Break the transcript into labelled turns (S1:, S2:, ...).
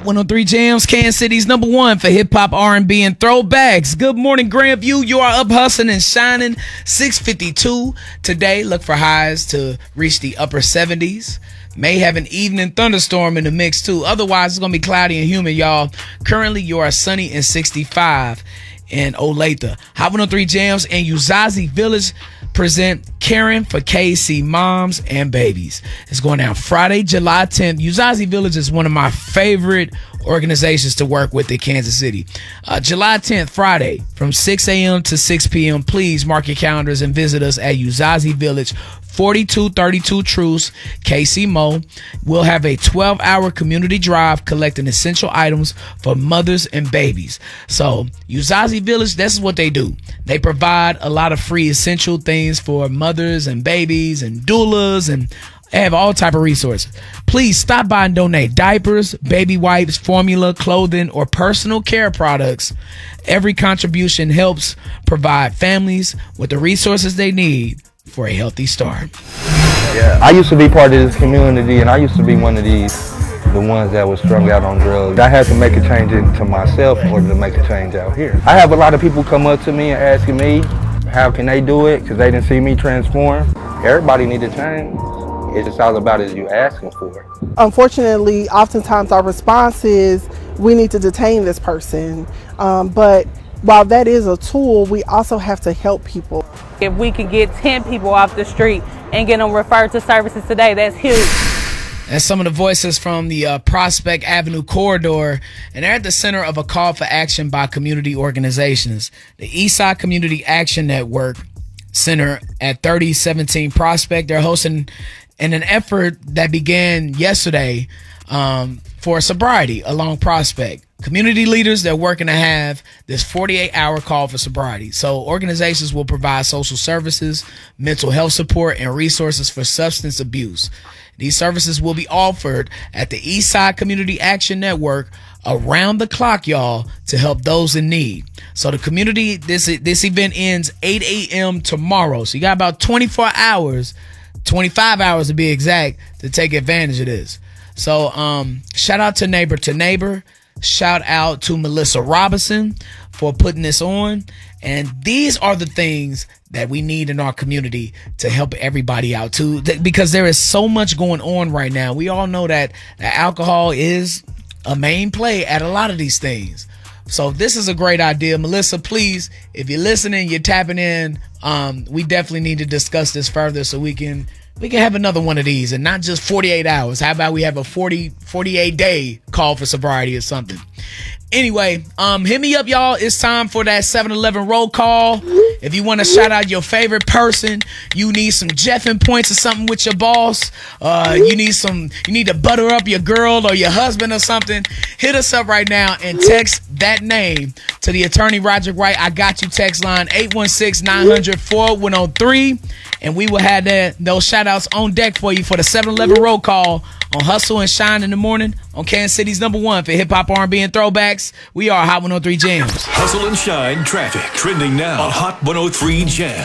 S1: Hot 103 Jams, Kansas City's #1 for hip hop, R&B, and throwbacks. Good morning, Grandview. You are up hustling and shining. 6:52 today. Look for highs to reach the upper 70s. May have an evening thunderstorm in the mix too. Otherwise, it's gonna be cloudy and humid, y'all. Currently, you are sunny and 65 in Olathe. Hot 103 Jams and Uzazi Village present Caring for KC Moms and Babies. It's going down Friday, July 10th. Uzazi Village is one of my favorite organizations to work with in Kansas City. July 10th, Friday, from 6 a.m. to 6 p.m. Please mark your calendars and visit us at Uzazi Village, 4232 Truce, KC Mo. We'll have a 12-hour community drive collecting essential items for mothers and babies. So, Uzazi Village, this is what they do. They provide a lot of free essential things for mothers and babies and doulas, and they have all type of resources. Please stop by and donate diapers, baby wipes, formula, clothing, or personal care products. Every contribution helps provide families with the resources they need for a healthy start.
S2: Yeah, I used to be part of this community, and I used to be one of the ones that was strung out on drugs. I had to make a change to myself in order to make a change out here. I have a lot of people come up to me and asking me how can they do it because they didn't see me transform. Everybody need to change. It's just all about you asking for it.
S3: Unfortunately, oftentimes our response is we need to detain this person. But while that is a tool, we also have to help people.
S4: If we can get 10 people off the street and get them referred to services today, that's huge.
S1: That's some of the voices from the Prospect Avenue corridor, and they're at the center of a call for action by community organizations. The Eastside Community Action Network Center at 3017 Prospect, they're hosting in an effort that began yesterday for sobriety along Prospect. Community leaders, they're working to have this 48-hour call for sobriety. So organizations will provide social services, mental health support, and resources for substance abuse. These services will be offered at the Eastside Community Action Network around the clock, y'all, to help those in need. So the community, this event ends 8 a.m. tomorrow. So you got about 24 hours, 25 hours to be exact, to take advantage of this. So shout out to Neighbor to Neighbor. Shout out to Melissa Robinson for putting this on. And these are the things that we need in our community to help everybody out too, because there is so much going on right now. We all know that alcohol is a main play at a lot of these things. So this is a great idea. Melissa, please, if you're listening, you're tapping in, we definitely need to discuss this further so we can have another one of these and not just 48 hours. How about we have a 48-day call for sobriety or something? Anyway, hit me up, y'all. It's time for that 7-Eleven roll call. If you want to shout out your favorite person, you need some Jeffing points or something with your boss, you need to butter up your girl or your husband or something, hit us up right now and text that name to the Attorney Roderick Wright I Got You text line 816-900-4103, and we will have those shout outs on deck for you for the 7-Eleven roll call on Hustle and Shine in the morning on Kansas City's #1 for hip hop, R&B, and throwbacks. We are Hot 103 Jams.
S5: Hustle and Shine traffic trending now on Hot 103 Jams.